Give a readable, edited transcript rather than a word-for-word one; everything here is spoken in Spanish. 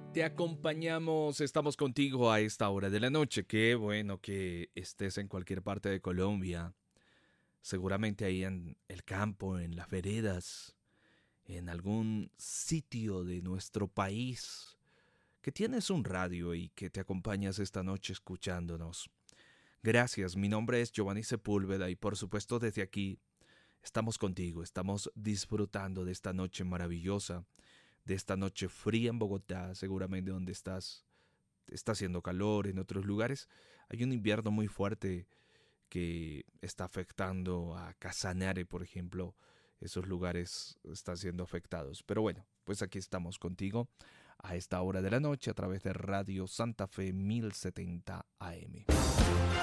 Te acompañamos, estamos contigo a esta hora de la noche. Qué bueno que estés en cualquier parte de Colombia, seguramente ahí en el campo, en las veredas, en algún sitio de nuestro país, que tienes un radio y que te acompañas esta noche escuchándonos. Gracias, mi nombre es Giovanni Sepúlveda y por supuesto desde aquí estamos contigo, estamos disfrutando de esta noche maravillosa, de esta noche fría en Bogotá, seguramente donde estás está haciendo calor, en otros lugares hay un invierno muy fuerte que está afectando a Casanare, por ejemplo. Esos lugares están siendo afectados. Pero bueno, pues aquí estamos contigo a esta hora de la noche a través de Radio Santa Fe 1070 AM.